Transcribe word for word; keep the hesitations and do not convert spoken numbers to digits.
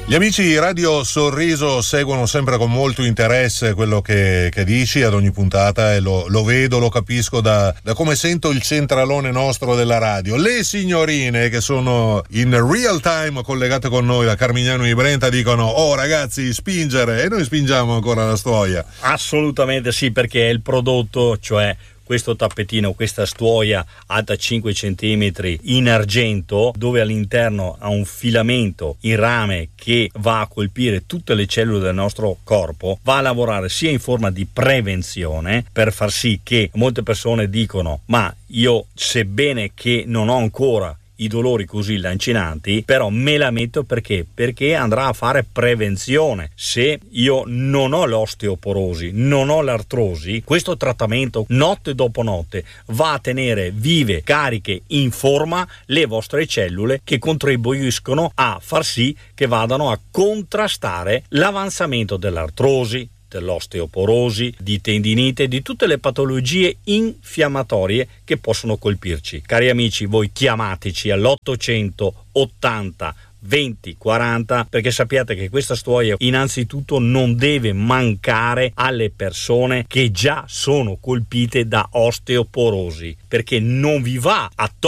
Gli amici di Radio Sorriso seguono sempre con molto interesse quello che, che dici ad ogni puntata, e lo, lo vedo, lo capisco da, da come sento il centralone nostro della radio. Le signorine che sono in real time collegate con noi da Carmignano di Brenta dicono: oh ragazzi, spingere, e noi spingiamo ancora la stuoia. Assolutamente sì, perché è il prodotto, cioè questo tappetino, questa stuoia alta cinque centimetri in argento, dove all'interno ha un filamento in rame che va a colpire tutte le cellule del nostro corpo, va a lavorare sia in forma di prevenzione per far sì che molte persone dicono: ma io, sebbene che non ho ancora i dolori così lancinanti, però me la metto perché perché andrà a fare prevenzione. Se io non ho l'osteoporosi, non ho l'artrosi, questo trattamento notte dopo notte va a tenere vive, cariche, in forma le vostre cellule, che contribuiscono a far sì che vadano a contrastare l'avanzamento dell'artrosi, dell'osteoporosi, di tendinite, di tutte le patologie infiammatorie che possono colpirci. Cari amici, voi chiamateci all'ottocento ottanta venti quaranta, perché sappiate che questa stuoia innanzitutto non deve mancare alle persone che già sono colpite da osteoporosi, perché non vi va a